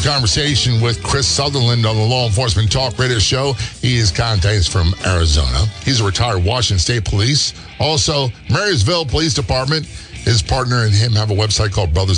conversation with Chris Sutherland on the Law Enforcement Talk Radio Show. He is contacts from Arizona. He's a retired Washington State Police. Also, Marysville Police Department. His partner and him have a website called Brothers